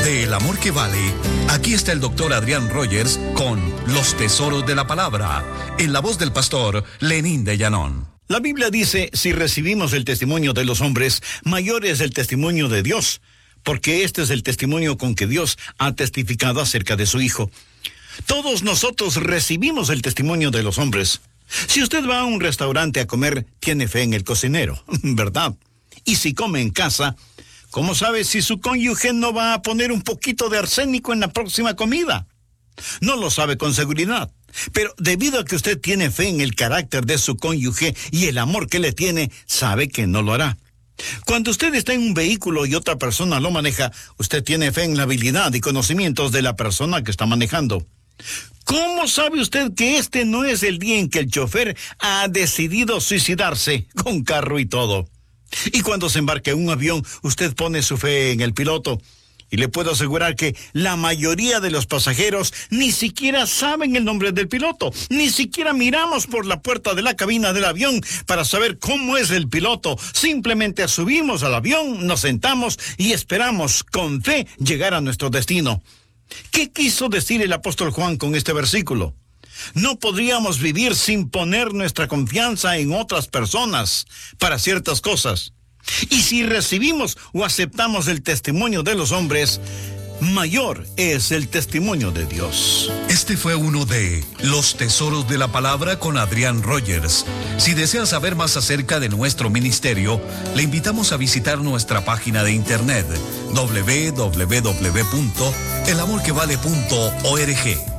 de El Amor que Vale, aquí está el doctor Adrián Rogers con Los Tesoros de la Palabra, en la voz del pastor Lenín de Llanón. La Biblia dice, si recibimos el testimonio de los hombres, mayor es el testimonio de Dios, porque este es el testimonio con que Dios ha testificado acerca de su Hijo. Todos nosotros recibimos el testimonio de los hombres. Si usted va a un restaurante a comer, tiene fe en el cocinero, ¿verdad? Y si come en casa, ¿cómo sabe si su cónyuge no va a poner un poquito de arsénico en la próxima comida? No lo sabe con seguridad, pero debido a que usted tiene fe en el carácter de su cónyuge y el amor que le tiene, sabe que no lo hará. Cuando usted está en un vehículo y otra persona lo maneja, usted tiene fe en la habilidad y conocimientos de la persona que está manejando. ¿Cómo sabe usted que este no es el día en que el chofer ha decidido suicidarse con carro y todo? Y cuando se embarca en un avión, usted pone su fe en el piloto. Y le puedo asegurar que la mayoría de los pasajeros ni siquiera saben el nombre del piloto. Ni siquiera miramos por la puerta de la cabina del avión para saber cómo es el piloto. Simplemente subimos al avión, nos sentamos y esperamos con fe llegar a nuestro destino. ¿Qué quiso decir el apóstol Juan con este versículo? No podríamos vivir sin poner nuestra confianza en otras personas para ciertas cosas. Y si recibimos o aceptamos el testimonio de los hombres, mayor es el testimonio de Dios. Este fue uno de Los Tesoros de la Palabra con Adrián Rogers. Si desea saber más acerca de nuestro ministerio, le invitamos a visitar nuestra página de internet www.elamorquevale.org.